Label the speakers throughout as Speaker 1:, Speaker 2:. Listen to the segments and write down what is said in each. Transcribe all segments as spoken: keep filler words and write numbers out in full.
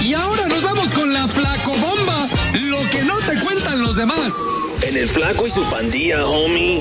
Speaker 1: Y ahora nos vamos con la Flacobomba, lo que no te cuentan los demás.
Speaker 2: En el Flaco y su pandilla, homie.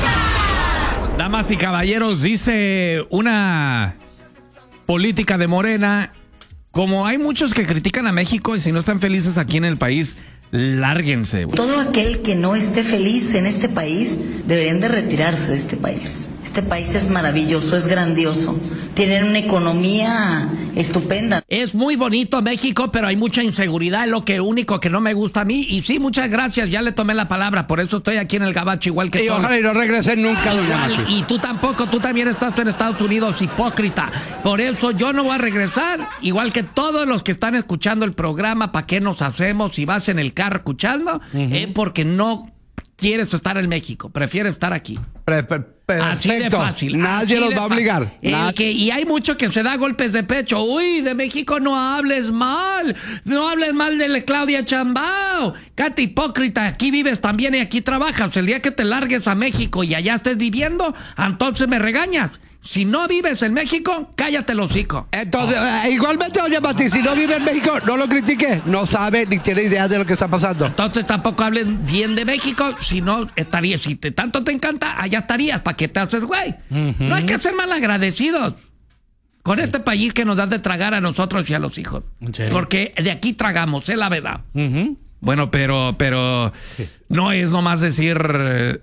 Speaker 3: Damas y caballeros, dice una política de Morena, como hay muchos que critican a México y si no están felices aquí en el país, lárguense.
Speaker 4: Todo aquel que no esté feliz en este país deberían de retirarse de este país. Este país es maravilloso, es grandioso. Tienen una economía estupenda.
Speaker 3: Es muy bonito México, pero hay mucha inseguridad, es lo que único que no me gusta a mí. Y sí, muchas gracias, ya le tomé la palabra, por eso estoy aquí en el Gabacho igual que
Speaker 5: y
Speaker 3: todos.
Speaker 5: ojalá y no regresen nunca, doña
Speaker 3: Igual,
Speaker 5: Mati.
Speaker 3: y tú tampoco, tú también estás en Estados Unidos, hipócrita. Por eso yo no voy a regresar, igual que todos los que están escuchando el programa. ¿Para qué nos hacemos si vas en el carro escuchando? Uh-huh. eh, porque no quieres estar en México, prefieres estar aquí.
Speaker 5: Pre, pre,
Speaker 3: Así de fácil.
Speaker 5: Nadie
Speaker 3: Así
Speaker 5: los
Speaker 3: de
Speaker 5: va a obligar.
Speaker 3: El que, y hay mucho que se da golpes de pecho. Uy, de México no hables mal. No hables mal de Claudia Sheinbaum. Cate hipócrita, aquí vives también y aquí trabajas. El día que te largues a México y allá estés viviendo, entonces me regañas. Si no vives en México, cállate el hocico.
Speaker 5: Entonces, oh. eh, igualmente, doña Mati, si no vive en México, no lo critique. No sabe ni tiene idea de lo que está pasando.
Speaker 3: Entonces tampoco hables bien de México. Si no, estarías, si te, tanto te encanta, allá estarías. ¿Para qué te haces, güey? Uh-huh. No hay que ser malagradecidos con sí. este país que nos da de tragar a nosotros y a los hijos. Sí. Porque de aquí tragamos, es la verdad. Uh-huh. Bueno, pero, pero sí. no es nomás decir... Eh,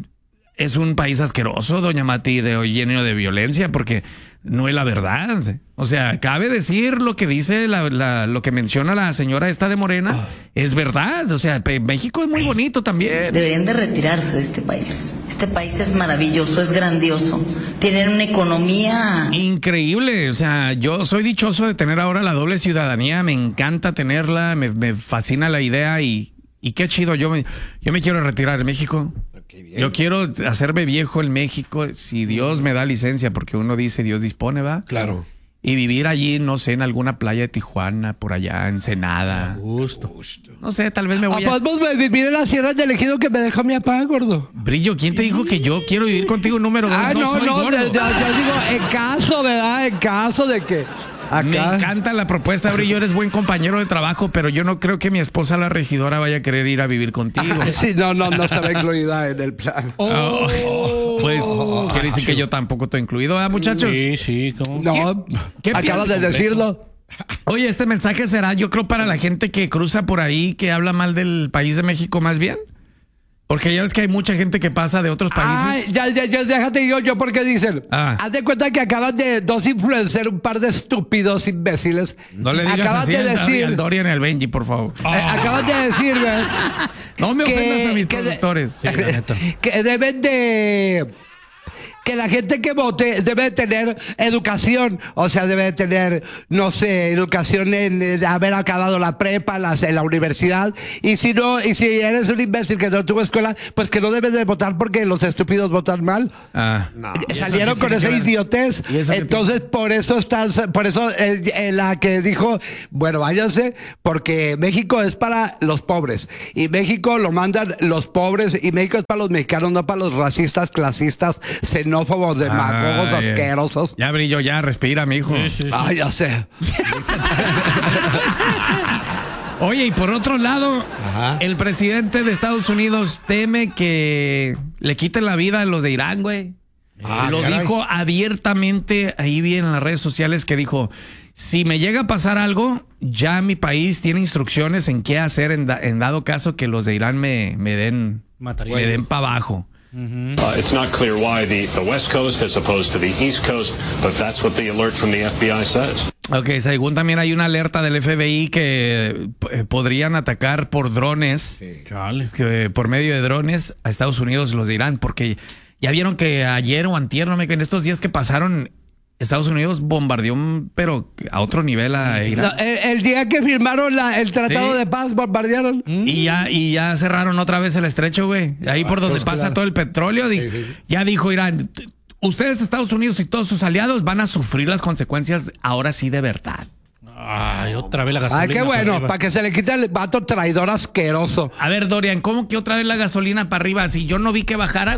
Speaker 3: es un país asqueroso, doña Mati, de lleno de violencia, porque no es la verdad. O sea, cabe decir lo que dice, la, la, lo que menciona la señora esta de Morena, oh. es verdad. O sea, México es muy bonito también.
Speaker 4: Deberían de retirarse de este país. Este país es maravilloso, es grandioso. Tienen una economía...
Speaker 3: increíble. O sea, yo soy dichoso de tener ahora la doble ciudadanía. Me encanta tenerla, me, me fascina la idea y, y qué chido. Yo me, yo me quiero retirar de México. Yo quiero hacerme viejo en México, si Dios me da licencia, porque uno dice Dios dispone, ¿va?
Speaker 5: Claro.
Speaker 3: Y vivir allí, no sé, en alguna playa de Tijuana, por allá, Ensenada.
Speaker 5: Justo.
Speaker 3: No sé, tal vez me voy a...
Speaker 5: Podemos vivir en la Sierra del Ejido que me dejó mi papá, gordo.
Speaker 3: Brillo, ¿quién te dijo que yo quiero vivir contigo número dos?
Speaker 5: Ah, no,
Speaker 3: no, soy
Speaker 5: no,
Speaker 3: gordo.
Speaker 5: Yo, yo digo, en caso, ¿verdad? En caso de que... Acá.
Speaker 3: Me encanta la propuesta, Brillo, eres buen compañero de trabajo, pero yo no creo que mi esposa, la regidora, vaya a querer ir a vivir contigo.
Speaker 5: Ah, sí, no, no, no estará incluida en el plan.
Speaker 3: Oh, oh, pues, oh, ¿qué dicen que yo tampoco estoy incluido, ¿eh, muchachos?
Speaker 5: Sí, sí, ¿cómo? No, ¿Qué, ¿qué acabas de decirlo?
Speaker 3: Oye, este mensaje será, yo creo, para la gente que cruza por ahí, que habla mal del país de México más bien. Porque ya ves que hay mucha gente que pasa de otros países.
Speaker 5: Ah, ya, ya, ya, déjate digo yo porque dicen. Ah. Haz de cuenta que acaban de dos influencers, un par de estúpidos imbéciles.
Speaker 3: No le digas
Speaker 5: acaban
Speaker 3: así
Speaker 5: de
Speaker 3: al,
Speaker 5: decir,
Speaker 3: al Dorian y al Benji, por favor.
Speaker 5: Oh. Eh, acaban de decir, güey.
Speaker 3: No me
Speaker 5: que,
Speaker 3: ofendas a mis
Speaker 5: que
Speaker 3: productores.
Speaker 5: De, sí, que deben de... que la gente que vote debe de tener educación, o sea, debe de tener, no sé, educación en, en haber acabado la prepa, la, en la universidad, y si no, y si eres un imbécil que no tuvo escuela, pues que no debes de votar porque los estúpidos votan mal.
Speaker 3: Ah, no.
Speaker 5: Salieron con esa idiotez, entonces por eso están, por eso eh, eh, la que dijo, bueno, váyanse, porque México es para los pobres, y México lo mandan los pobres, y México es para los mexicanos, no para los racistas, clasistas, xenófobos, xenófobos, demagogos, ah, asquerosos.
Speaker 3: Ya, Brillo, ya, respira, mijo.
Speaker 5: Sí, sí, sí. Ah, ya sé.
Speaker 3: Oye, y por otro lado,
Speaker 5: ajá,
Speaker 3: el presidente de Estados Unidos teme que le quiten la vida a los de Irán, güey. Ah, Lo caray. dijo abiertamente, ahí vi en las redes sociales que dijo, si me llega a pasar algo, ya mi país tiene instrucciones en qué hacer en, da, en dado caso que los de Irán me, me den, Mataría. me den para abajo.
Speaker 6: Mm-hmm. Uh, it's not clear why the, the West Coast as opposed to the East Coast, but that's what the alert from the F B I says.
Speaker 3: Ok, según también hay una alerta del F B I que eh, podrían atacar por drones, sí. que, por medio de drones a Estados Unidos los de Irán, porque ya vieron que ayer o antier, no me en estos días que pasaron, Estados Unidos bombardeó, pero a otro nivel a Irán.
Speaker 5: No, el, el día que firmaron la, el tratado sí. de paz, bombardearon.
Speaker 3: Y ya, y ya cerraron otra vez el estrecho, güey. Ahí ah, por donde pasa claro. todo el petróleo. Sí, sí. Ya dijo Irán, ustedes, Estados Unidos y todos sus aliados, van a sufrir las consecuencias ahora sí de verdad.
Speaker 7: Ay, otra vez la gasolina.
Speaker 5: Ay, qué bueno, para que se le quite el vato traidor asqueroso.
Speaker 3: A ver, Dorian, ¿cómo que otra vez la gasolina para arriba? Si yo no vi que bajara, güey.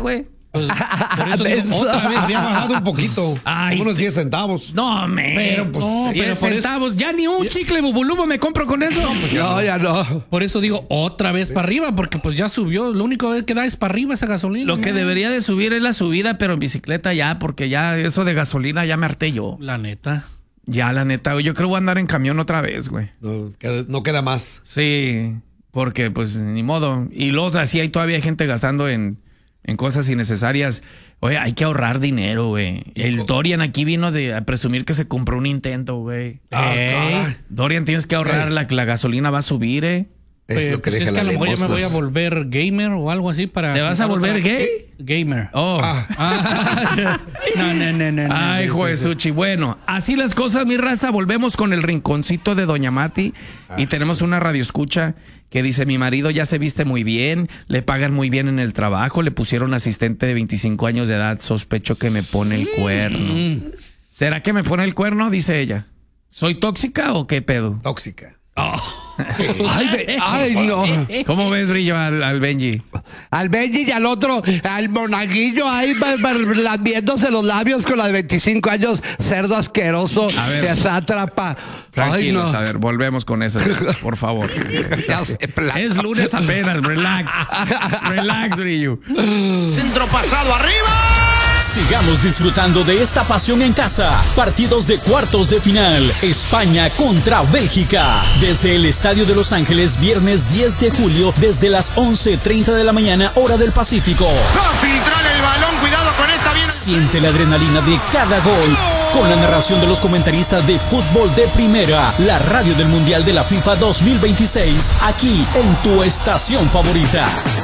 Speaker 7: Pues, por eso digo, otra vez ya ha bajado un poquito.
Speaker 3: Ay,
Speaker 7: unos diez centavos.
Speaker 3: No, me.
Speaker 7: Pero pues.
Speaker 3: No,
Speaker 7: pero
Speaker 3: diez
Speaker 7: por
Speaker 3: centavos. Ya ni un chicle bubulubo me compro con eso.
Speaker 7: No, pues ya
Speaker 5: No,
Speaker 7: no.
Speaker 5: ya no.
Speaker 7: Por eso digo otra vez para arriba, porque pues ya subió. Lo único que da es para arriba esa gasolina.
Speaker 3: Lo que debería de subir es la subida, pero en bicicleta ya, porque ya eso de gasolina ya me harté yo.
Speaker 7: La neta.
Speaker 3: Ya, la neta, yo creo que voy a andar en camión otra vez, güey.
Speaker 8: No queda, no queda más.
Speaker 3: Sí, porque pues ni modo. Y luego así hay todavía gente gastando en, en cosas innecesarias. Oye, hay que ahorrar dinero, güey. El Dorian aquí vino de a presumir que se compró un Nintendo, güey.
Speaker 8: Ah,
Speaker 3: Ey,
Speaker 8: caray.
Speaker 3: Dorian, tienes que ahorrar, la, la gasolina va a subir, ¿eh?
Speaker 8: Es
Speaker 7: Pero,
Speaker 8: lo que
Speaker 7: pues,
Speaker 8: deja
Speaker 7: es que
Speaker 8: la
Speaker 7: a lo mejor ya me voy a
Speaker 8: limosnas.
Speaker 7: volver gamer o algo así para.
Speaker 3: ¿Te vas a
Speaker 7: juntar
Speaker 3: volver
Speaker 7: otra-
Speaker 3: gay?
Speaker 7: Gamer.
Speaker 3: Oh.
Speaker 7: Ah, no, no, no, no, no.
Speaker 3: Ay,
Speaker 7: no,
Speaker 3: Juesuchi. Bueno, así las cosas, mi raza. Volvemos con el rinconcito de Doña Mati. Y tenemos una radioescucha que dice: mi marido ya se viste muy bien, le pagan muy bien en el trabajo, le pusieron asistente de veinticinco años de edad, sospecho que me pone el cuerno. ¿Será que me pone el cuerno? Dice ella. ¿Soy tóxica o qué pedo?
Speaker 8: Tóxica.
Speaker 5: Ay, ve- ay, no.
Speaker 3: ¿Cómo ves, Brillo, al, al Benji?
Speaker 5: Al Benji y al otro, al monaguillo ahí ba- ba- lamiéndose los labios con la de veinticinco años, cerdo asqueroso,
Speaker 3: A ver.
Speaker 5: que sátrapa. Ay,
Speaker 3: Tranquilos,
Speaker 5: no.
Speaker 3: a ver, volvemos con eso, por favor.
Speaker 5: Ya sé, plata.
Speaker 3: Es lunes apenas, relax. Relax, Brillo.
Speaker 9: Centro pasado arriba.
Speaker 10: Sigamos disfrutando de esta pasión en casa. Partidos de cuartos de final. España contra Bélgica. Desde el Estadio de Los Ángeles, viernes diez de julio, desde las once treinta de la mañana, hora del Pacífico.
Speaker 9: Va a filtrar el balón. Cuidado con esta bien.
Speaker 10: Siente la adrenalina de cada gol. Con la narración de los comentaristas de fútbol de primera. La radio del Mundial de la FIFA dos mil veintiséis. Aquí en tu estación favorita.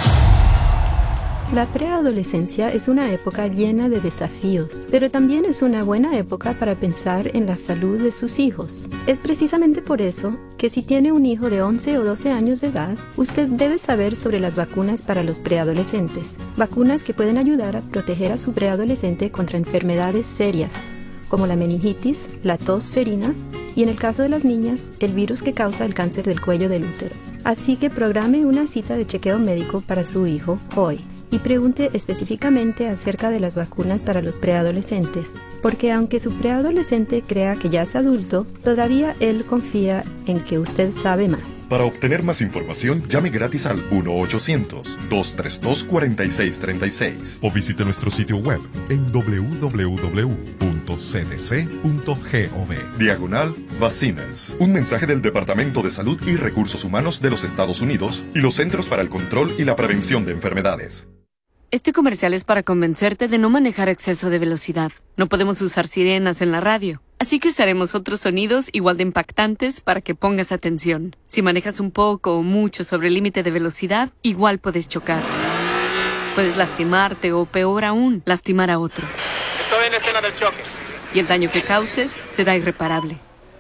Speaker 11: La preadolescencia es una época llena de desafíos, pero también es una buena época para pensar en la salud de sus hijos. Es precisamente por eso que si tiene un hijo de once o doce años de edad, usted debe saber sobre las vacunas para los preadolescentes. Vacunas que pueden ayudar a proteger a su preadolescente contra enfermedades serias, como la meningitis, la tos ferina y, en el caso de las niñas, el virus que causa el cáncer del cuello del útero. Así que programe una cita de chequeo médico para su hijo hoy y pregunte específicamente acerca de las vacunas para los preadolescentes, porque aunque su preadolescente crea que ya es adulto, todavía él confía en que usted sabe más.
Speaker 12: Para obtener más información, llame gratis al uno ochocientos, dos tres dos, cuatro seis tres seis o visite nuestro sitio web en doble u doble u doble u punto c d c punto gov. Diagonal Vacinas. Un mensaje del Departamento de Salud y Recursos Humanos de los Estados Unidos y los Centros para el Control y la Prevención de Enfermedades.
Speaker 13: Este comercial es para convencerte de no manejar a exceso de velocidad. No podemos usar sirenas en la radio, así que usaremos otros sonidos igual de impactantes para que pongas atención. Si manejas un poco o mucho sobre el límite de velocidad, igual puedes chocar. Puedes lastimarte o, peor aún, lastimar a otros.
Speaker 14: Estoy en la escena del choque.
Speaker 13: Y el daño que causes será irreparable.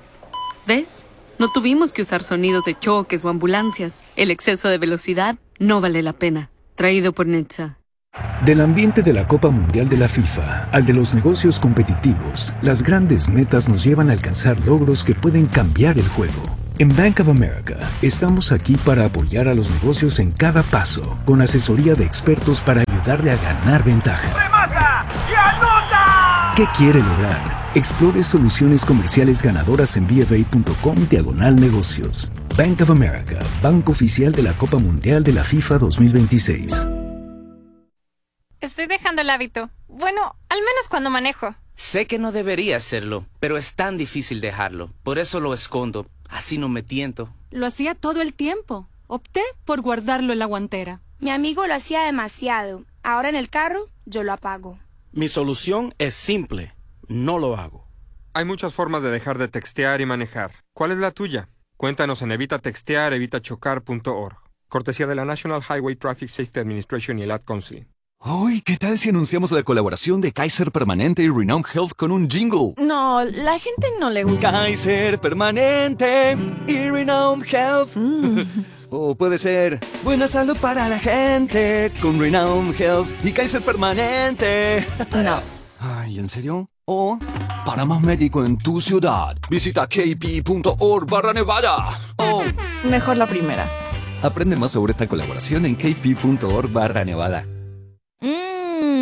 Speaker 13: ¿Ves? No tuvimos que usar sonidos de choques o ambulancias. El exceso de velocidad no vale la pena. Traído por Netza.
Speaker 15: Del ambiente de la Copa Mundial de la FIFA al de los negocios competitivos, las grandes metas nos llevan a alcanzar logros que pueden cambiar el juego. En Bank of America estamos aquí para apoyar a los negocios en cada paso, con asesoría de expertos para ayudarle a ganar ventaja.
Speaker 14: ¡Remata! ¡Y anota!
Speaker 15: ¿Qué quiere lograr? Explore soluciones comerciales ganadoras en b f a punto com diagonal negocios. Bank of America, banco oficial de la Copa Mundial de la FIFA dos mil veintiséis.
Speaker 16: Estoy dejando el hábito. Bueno, al menos cuando manejo.
Speaker 17: Sé que no debería hacerlo, pero es tan difícil dejarlo. Por eso lo escondo. Así no me tiento.
Speaker 18: Lo hacía todo el tiempo. Opté por guardarlo en la guantera.
Speaker 19: Mi amigo lo hacía demasiado. Ahora en el carro, yo lo apago.
Speaker 20: Mi solución es simple. No lo hago.
Speaker 21: Hay muchas formas de dejar de textear y manejar. ¿Cuál es la tuya? Cuéntanos en evita textear evita chocar punto org. Cortesía de la National Highway Traffic Safety Administration y el Ad Council.
Speaker 22: Uy, ¿qué tal si anunciamos la colaboración de Kaiser Permanente y Renown Health con un jingle?
Speaker 23: No, la gente no le gusta.
Speaker 22: Kaiser Permanente y Renown Health. Mm. O puede ser buena salud para la gente con Renown Health y Kaiser Permanente.
Speaker 23: No.
Speaker 22: Ay, ¿en serio? O para más médico en tu ciudad, visita k p punto org barra Nevada.
Speaker 23: O mejor la primera.
Speaker 22: Aprende más sobre esta colaboración en k p punto org barra Nevada.
Speaker 23: Mmm,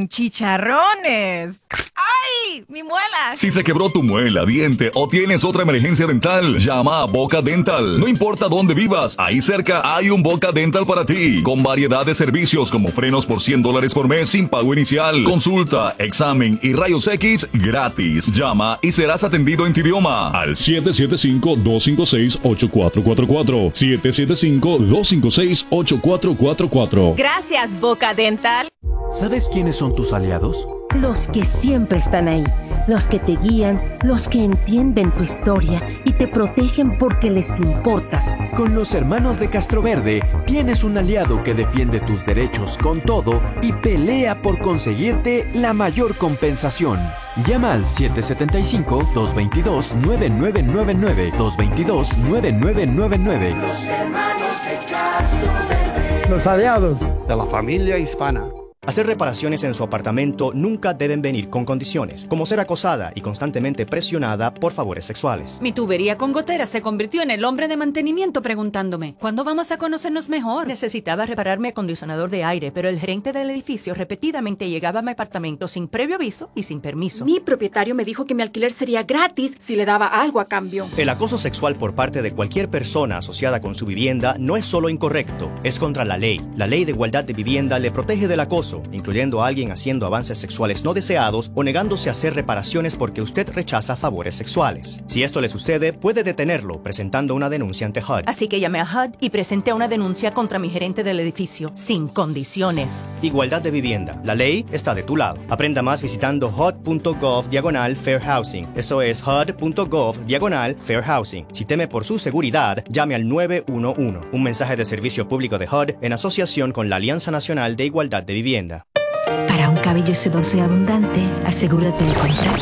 Speaker 18: en chicharrones. ¡Ay! ¡Mi muela!
Speaker 1: Si se quebró tu muela, diente o tienes otra emergencia dental, llama a Boca Dental. No importa dónde vivas, ahí cerca hay un Boca Dental para ti. Con variedad de servicios como frenos por cien dólares por mes sin pago inicial, consulta, examen y rayos X gratis. Llama y serás atendido en tu idioma al siete siete cinco, dos cinco seis, ocho cuatro cuatro cuatro. siete siete cinco, dos cinco seis, ocho cuatro cuatro cuatro.
Speaker 18: Gracias, Boca Dental.
Speaker 2: ¿Sabes quiénes son tus aliados?
Speaker 4: Los que siempre están ahí, los que te guían, los que entienden tu historia y te protegen porque les importas.
Speaker 2: Con los hermanos de Castroverde tienes un aliado que defiende tus derechos con todo y pelea por conseguirte la mayor compensación. Llama al siete siete cinco, dos dos dos, nueve nueve nueve nueve, dos dos dos, nueve nueve nueve nueve.
Speaker 24: Los hermanos de Castroverde.
Speaker 25: Los aliados de la familia hispana.
Speaker 26: Hacer reparaciones en su apartamento nunca deben venir con condiciones, como ser acosada y constantemente presionada por favores sexuales.
Speaker 27: Mi tubería con goteras se convirtió en el hombre de mantenimiento preguntándome, ¿cuándo vamos a conocernos mejor? Necesitaba reparar mi acondicionador de aire, pero el gerente del edificio repetidamente llegaba a mi apartamento sin previo aviso y sin permiso.
Speaker 28: Mi propietario me dijo que mi alquiler sería gratis si le daba algo a cambio.
Speaker 26: El acoso sexual por parte de cualquier persona asociada con su vivienda no es solo incorrecto, es contra la ley. La Ley de Igualdad de Vivienda le protege del acoso, incluyendo a alguien haciendo avances sexuales no deseados o negándose a hacer reparaciones porque usted rechaza favores sexuales. Si esto le sucede, puede detenerlo presentando una denuncia ante H U D.
Speaker 27: Así que llamé a H U D y presenté una denuncia contra mi gerente del edificio, sin condiciones.
Speaker 26: Igualdad de vivienda. La ley está de tu lado. Aprenda más visitando H U D punto gov diagonal fair housing. Eso es H U D punto gov diagonal fair housing. Si teme por su seguridad, llame al nueve uno uno. Un mensaje de servicio público de H U D en asociación con la Alianza Nacional de Igualdad de Vivienda.
Speaker 29: Para un cabello sedoso y abundante, asegúrate de comprar.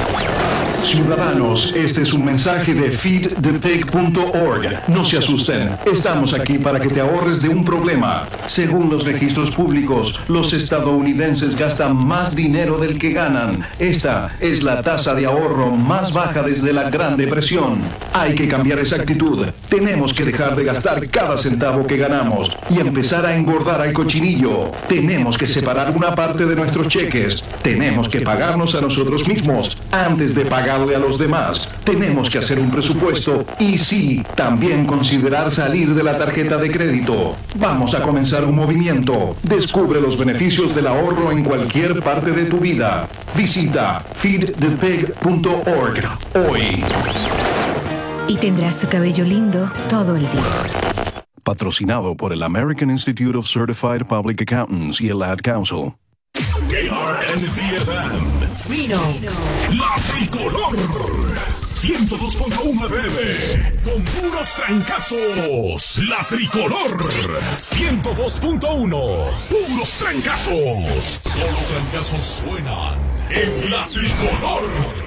Speaker 30: Ciudadanos, este es un mensaje de feed the pig punto org. No se asusten, estamos aquí para que te ahorres de un problema. Según los registros públicos, los estadounidenses gastan más dinero del que ganan. Esta es la tasa de ahorro más baja desde la Gran Depresión. Hay que cambiar esa actitud. Tenemos que dejar de gastar cada centavo que ganamos y empezar a engordar al cochinillo. Tenemos que separar una parte de nuestros cheques. Tenemos que pagarnos a nosotros mismos antes de pagar a los demás. Tenemos que hacer un presupuesto y sí, también considerar salir de la tarjeta de crédito. Vamos a comenzar un movimiento. Descubre los beneficios del ahorro en cualquier parte de tu vida. Visita feed the pig punto org hoy.
Speaker 29: Y tendrás su cabello lindo todo el día.
Speaker 30: Patrocinado por el American Institute of Certified Public Accountants y el Ad Council.
Speaker 1: K R N V F M
Speaker 29: Reno,
Speaker 1: La Tricolor ciento dos punto uno F M con puros trancazos. La Tricolor ciento dos punto uno, puros trancazos. Solo trancazos suenan en La Tricolor.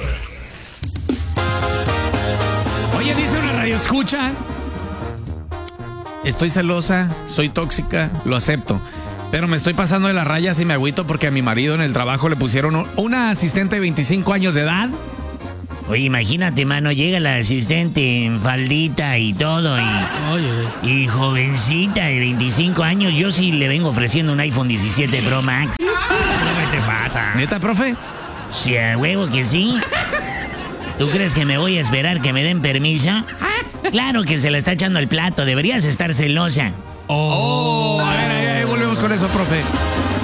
Speaker 3: Oye, dice una radio escucha, estoy celosa, soy tóxica, lo acepto. Pero me estoy pasando de las rayas y me agüito porque a mi marido en el trabajo le pusieron una asistente de veinticinco años de edad.
Speaker 31: Oye, imagínate, mano, llega la asistente en faldita y todo, y, Oye. y jovencita de veinticinco años. Yo sí le vengo ofreciendo un iPhone diecisiete Pro Max.
Speaker 3: ¿Qué se pasa? ¿Neta, profe?
Speaker 31: Sí, a huevo que sí. ¿Tú crees que me voy a esperar que me den permiso? Claro que se la está echando el plato, deberías estar celosa.
Speaker 3: Oh, a ver, a ver, volvemos con eso, profe.